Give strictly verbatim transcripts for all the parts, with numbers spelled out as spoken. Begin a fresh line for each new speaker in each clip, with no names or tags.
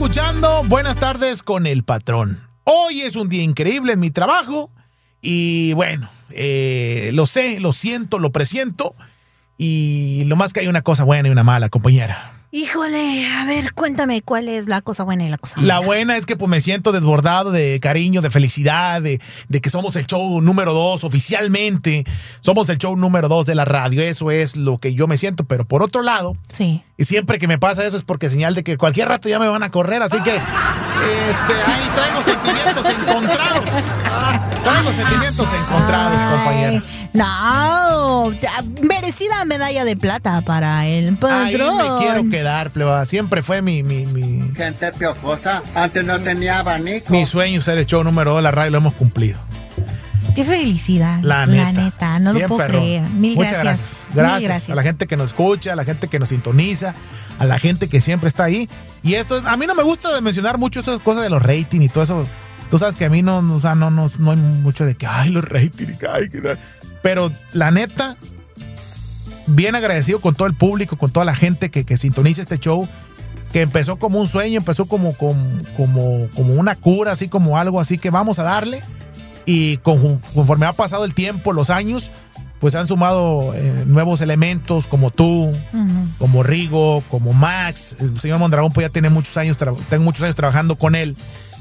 escuchando Buenas Tardes con el Patrón. Hoy es un día increíble en mi trabajo y bueno, eh, lo sé, lo siento, lo presiento y lo más que hay una cosa buena y una mala, compañera.
Híjole, a ver, cuéntame cuál es la cosa buena y la cosa mala.
La buena es que pues me siento desbordado de cariño, de felicidad, de, de que somos el show número dos oficialmente. Somos el show número dos de la radio. Eso es lo que yo me siento. Pero por otro lado,
sí.
Y siempre que me pasa eso es porque señal de que cualquier rato ya me van a correr. Así que este, ahí traigo sentimientos encontrados. Traigo sentimientos encontrados,
Ay,
compañera.
No, merecida medalla de plata para el Patrón.
Ahí me quiero quedar, pleba. Siempre fue mi, mi, mi...
Gente piojosa, antes no tenía abanico.
Mi sueño ser el show número dos de la radio, lo hemos cumplido.
Qué felicidad.
La neta.
La neta, no
Bien,
lo puedo
perro.
creer. Mil
Muchas
gracias.
gracias. Gracias.
Mil gracias
A la gente que nos escucha, a la gente que nos sintoniza, a la gente que siempre está ahí. Y esto, a mí no me gusta mencionar mucho esas cosas de los ratings y todo eso. Tú sabes que a mí no, o sea, no, no, no hay mucho de que, ay, los ratings, ay, que tal. Pero la neta, bien agradecido con todo el público, con toda la gente que, que sintoniza este show, que empezó como un sueño, empezó como, como, como, como una cura, así como algo así que vamos a darle. Y con, conforme ha pasado el tiempo, los años, pues han sumado eh, nuevos elementos como tú, uh-huh. como Rigo, como Max. El señor Mondragón pues ya tiene muchos años, tra- tengo muchos años trabajando con él.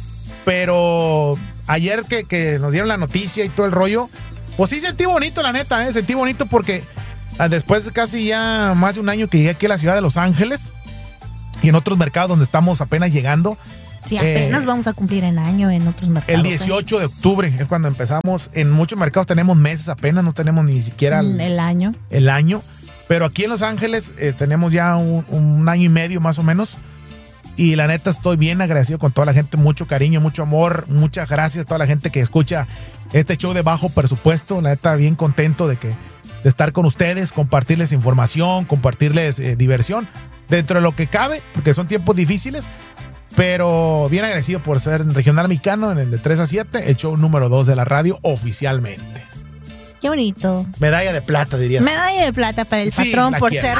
Pero ayer que, que nos dieron la noticia y todo el rollo, pues sí sentí bonito, la neta, ¿eh? Sentí bonito porque después de casi ya más de un año que llegué aquí a la ciudad de Los Ángeles y en otros mercados donde estamos apenas llegando.
Sí, apenas eh, vamos a cumplir en año en otros mercados.
El dieciocho ¿eh? de octubre es cuando empezamos. En muchos mercados tenemos meses apenas, no tenemos ni siquiera el,
el año.
El año. Pero aquí en Los Ángeles eh, tenemos ya un, un año y medio más o menos. Y la neta estoy bien agradecido con toda la gente, mucho cariño, mucho amor, muchas gracias a toda la gente que escucha este show de bajo presupuesto. La neta bien contento de que de estar con ustedes, compartirles información, compartirles eh, diversión dentro de lo que cabe, porque son tiempos difíciles, pero bien agradecido por ser regional mexicano en el de tres a siete, el show número dos de la radio oficialmente.
Qué bonito.
Medalla de plata, dirías.
Medalla de plata para el
sí,
Patrón por
quiero.
ser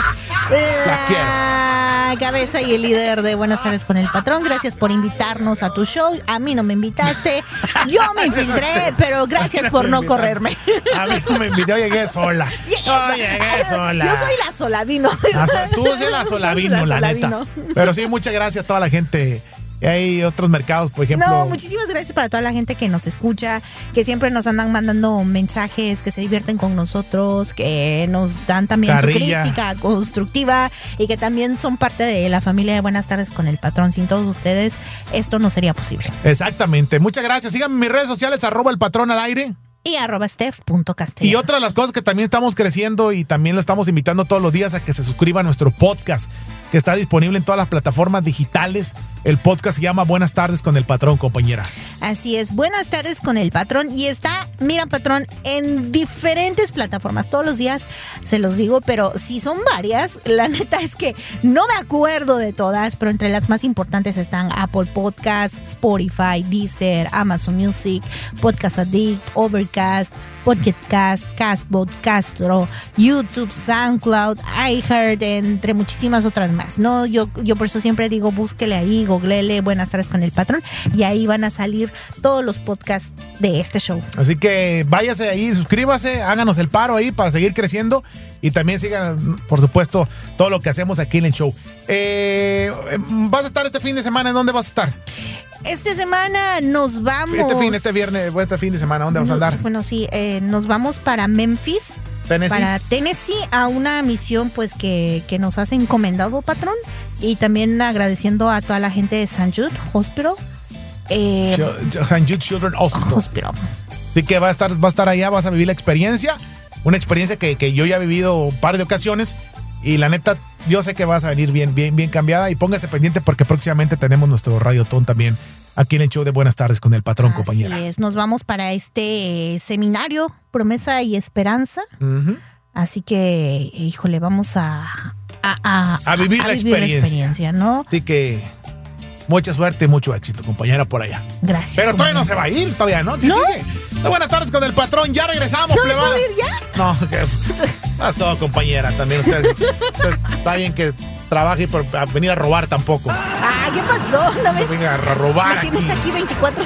la, la cabeza y el líder de Buenas Tardes con el Patrón. Gracias por invitarnos a tu show. A mí no me invitaste. Yo me infiltré, pero gracias por no correrme.
A mí no me invitó, llegué sola. Yo llegué sola.
Yo soy la Solavino.
O sea, tú eres la Solavino, la, la neta. Pero sí, muchas gracias a toda la gente. Hay otros mercados, por ejemplo.
No, muchísimas gracias para toda la gente que nos escucha, que siempre nos andan mandando mensajes, que se divierten con nosotros, que nos dan también
Carrilla.
su crítica constructiva y que también son parte de la familia de Buenas Tardes con el Patrón. Sin todos ustedes, esto no sería posible.
Exactamente. Muchas gracias. Síganme en mis redes sociales, arroba el patrón al aire.
Y arroba steph punto castellanos.
Y otra de las cosas que también estamos creciendo y también lo estamos invitando todos los días a que se suscriba a nuestro podcast, que está disponible en todas las plataformas digitales. El podcast se llama Buenas Tardes con el Patrón, compañera.
Así es, Buenas Tardes con el Patrón. Y está, mira, Patrón, en diferentes plataformas. Todos los días se los digo, pero si son varias, la neta es que no me acuerdo de todas, pero entre las más importantes están Apple Podcasts, Spotify, Deezer, Amazon Music, Podcast Addict, Overcast, Pocket Cast, Castbox, Castro, YouTube, SoundCloud, iHeart, entre muchísimas otras más, ¿no? Yo, yo por eso siempre digo, búsquele ahí, googlele Buenas Tardes con el Patrón y ahí van a salir todos los podcasts de este show.
Así que váyase ahí, suscríbase, háganos el paro ahí para seguir creciendo y también sigan, por supuesto, todo lo que hacemos aquí en el show. Eh, ¿Vas a estar este fin de semana? ¿En dónde vas a estar?
Esta semana nos vamos.
Este fin, este viernes, este fin de semana, ¿dónde vas a andar?
Bueno, sí, eh, nos vamos para Memphis.
Tennessee.
Para Tennessee, a una misión pues que, que nos has encomendado, Patrón. Y también agradeciendo a toda la gente de Saint Jude Hospital. Eh,
Saint Jude Children's Hospital.
Hospital.
Así que va a estar, va a estar allá, vas a vivir la experiencia. Una experiencia que, que yo ya he vivido un par de ocasiones. Y la neta, yo sé que vas a venir bien, bien, bien cambiada. Y póngase pendiente porque próximamente tenemos nuestro Radiotón también aquí en el show de Buenas Tardes con el Patrón,
Así
compañera.
Así es, nos vamos para este eh, seminario Promesa y Esperanza. Uh-huh. Así que, híjole, vamos a... A, a,
a vivir, a,
a
la,
vivir
experiencia.
la experiencia, ¿no?
Así que... mucha suerte y mucho éxito, compañera, por allá.
Gracias.
Pero todavía no se va a ir, todavía, ¿no? ¿Qué
¿No?
sigue? Buenas tardes con el Patrón, ya regresamos,
¿No
plebada.
puedo ir ya?
No, ¿qué pasó, compañera? También usted, usted está bien que trabaje por a venir a robar tampoco.
Ah, ¿qué pasó? No me
No venga a robar
me tienes
aquí.
aquí veinticuatro